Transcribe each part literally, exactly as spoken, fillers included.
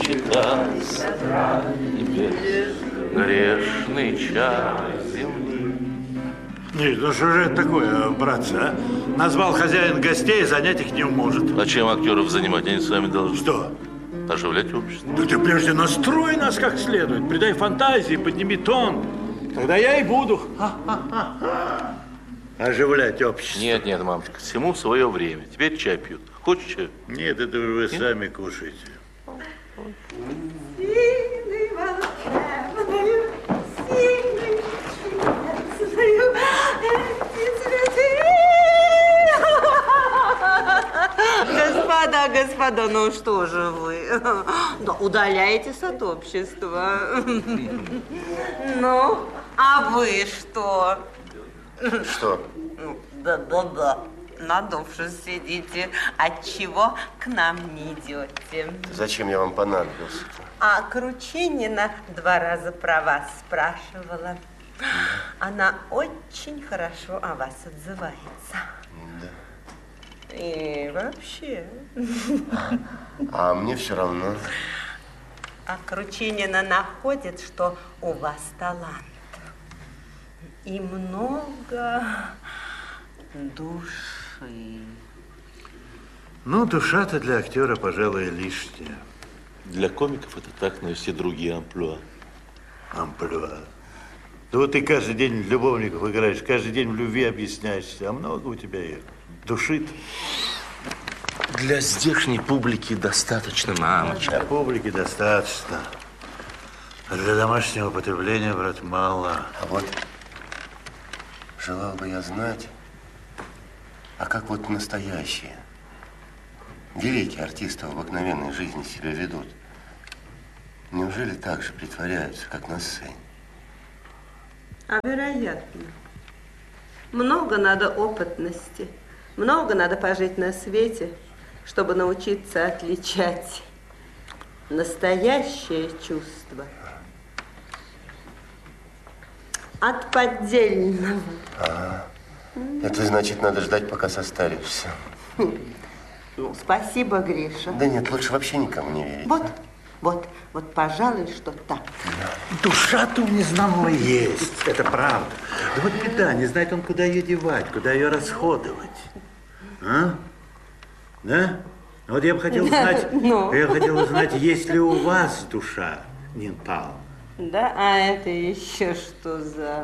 чита небес, грешный чар земли. Нет, ну что же это такое, братцы, а? Назвал хозяин гостей, занять их не может. А чем актеров занимать они сами должны? Что? Оживлять общество. Да ты прежде настрой нас как следует, придай фантазии, подними тон. Тогда я и буду оживлять общество. Нет, нет, мамочка, всему свое время. Теперь чай пьют. Хочешь чай? Нет, это вы сами кушайте. Сильный волшебный, сильный чудесный, эти цветы. Господа, господа, ну что же вы? Да, удаляетесь от общества. Ну, а вы что? Что? Да-да-да. Надувшись сидите, отчего к нам не идете? Зачем я вам понадобился? А Кручинина два раза про вас спрашивала. Да. Она очень хорошо о вас отзывается. Да. И вообще. А, а мне все равно. А Кручинина находит, что у вас талант. И много души. Ну, душа-то для актера, пожалуй, лишняя. Для комиков это так, но и все другие амплуа. Амплуа. Да вот ты каждый день любовников играешь, каждый день в любви объясняешься. А много у тебя их души-то? Для здешней публики достаточно, мамочка. Для публики достаточно. А для домашнего потребления, брат, мало. А вот желал бы я знать, а как вот настоящие, великие артисты в обыкновенной жизни себя ведут? Неужели так же притворяются, как на сцене? А вероятно. Много надо опытности, много надо пожить на свете, чтобы научиться отличать настоящее чувство от поддельного. Ага. Это значит, надо ждать, пока состарившься. Ну, спасибо, Гриша. Да нет, лучше вообще никому не верить. Вот, вот, вот, пожалуй, что так. Душа-то у незнамого есть, это правда. Да вот беда, не знает он, куда ее девать, куда ее расходовать. А? Да? Вот я бы хотел узнать, ну. я бы хотел узнать, есть ли у вас душа, Нина Павловна? Да, а это еще что за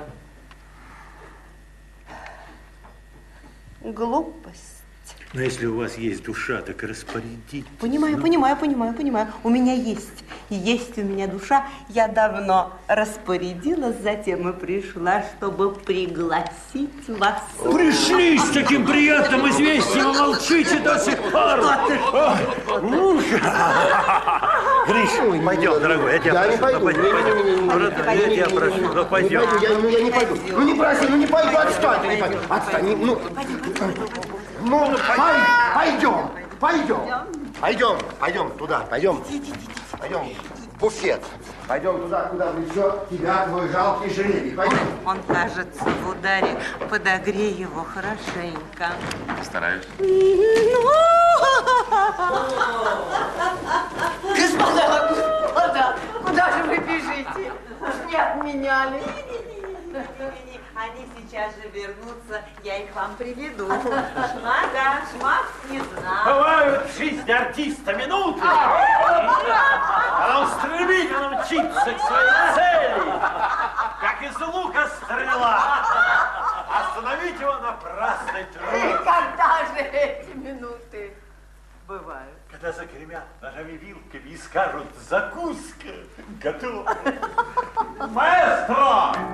глупость? Но если у вас есть душа, так и распорядитесь. Понимаю, ну. понимаю, понимаю, понимаю. У меня есть, есть у меня душа. Я давно распорядилась, затем и пришла, чтобы пригласить вас. Пришли с таким приятным известием, а молчите до сих пор. Гриш, пойдем, дорогой, я тебя Я прошу. не пойду. Я тебя прошу, ну пойдем. Я, я не пойду. Ну не проси, ну не пойду, отстань. Не пойду. Отстань, ну. Ну, пойдем, пойдем. Пойдем, пойдем туда, пойдем. Пойдем в буфет. Пойдем туда, куда влечет тебя твой жалкий жребий. Пойдем. Он, кажется, в ударе. Подогрей его хорошенько. Стараюсь. Господа, господа, куда же вы бежите? Не отменяли. Они сейчас же вернутся, я их вам приведу. Шмага, шмаг не знаю. Бывают в жизни артиста минуты, когда он стремительно мчится к своей цели, как из лука стрела. Остановить его напрасный труд. И когда же эти минуты бывают? Когда загремят ножами вилками и скажут: закуска готова. Маэстро!